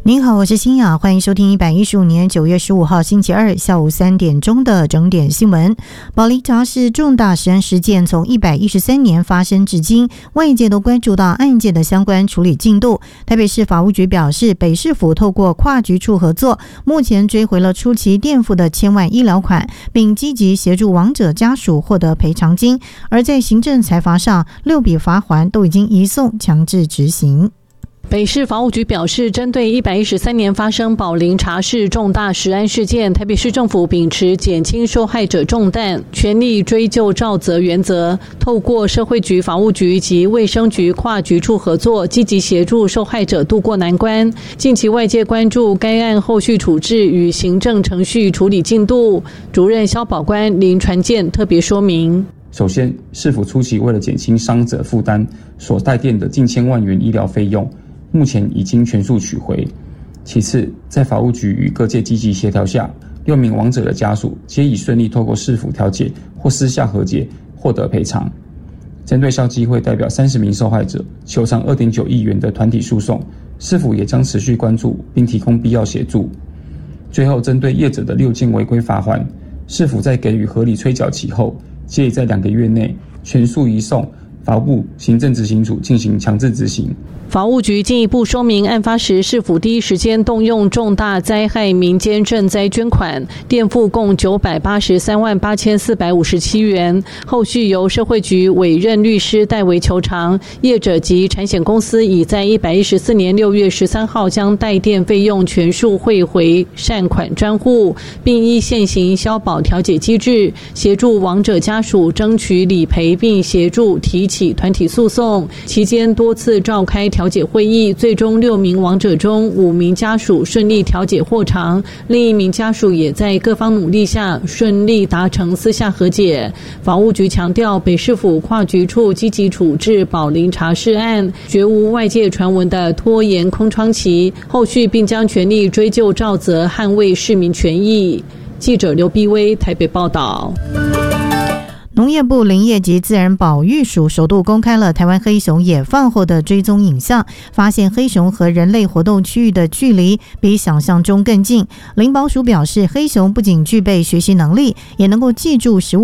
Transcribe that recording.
您好，我是欣雅，欢迎收听115年9月15号星期二下午3点钟的整点新闻。保龄茶是重大食安事件，从113年发生至今，外界都关注到案件的相关处理进度。台北市法务局表示，北市府透过跨局处合作，目前追回了初期垫付的千万医疗款，并积极协助亡者家属获得赔偿金。而在行政裁罚上，6笔罚锾都已经移送强制执行。 北市法务局表示，针对113年发生保龄茶室重大食安事件，台北市政府秉持减轻受害者重担、全力追究肇责原则，透过社会局、法务局及卫生局跨局处合作，积极协助受害者渡过难关。近期外界关注该案后续处置与行政程序处理进度，主任消保官林传健特别说明。 首先，市府初期为了减轻伤者负担所代垫的近千万元医疗费用，目前已经全数取回。其次，在法务局与各界积极协调下，6名亡者的家属皆已顺利透过市府调解或私下和解获得赔偿。针对消基会代表30名受害者求偿2.9亿元的团体诉讼，市府也将持续关注并提供必要协助。最后，针对业者的6件违规罚锾，市府在给予合理催缴期后，皆已在2个月内全数移送法务部行政执行组进行强制执行。 法务局进一步说明，案发时市府第一时间动用重大灾害民间赈灾捐款，垫付共983万8457元，后续由社会局委任律师代为求偿。业者及产险公司已在114年6月13号将代垫费用全数汇回善款专户，并依现行消保调解机制，协助亡者家属争取理赔，并协助提起团体诉讼。期间多次召开调解会议，最终6名亡者中5名家属顺利调解获偿，另1名家属也在各方努力下顺利达成私下和解。法务局强调，北市府跨局处积极处置保龄茶室案，绝无外界传闻的拖延空窗期，后续并将全力追究肇责，捍卫市民权益。记者刘碧薇台北报道。 农业部林业及自然保育署首度公开了台湾黑熊野放后的追踪影像，发现黑熊和人类活动区域的距离比想象中更近。林保署表示，黑熊不仅具备学习能力，也能够记住食物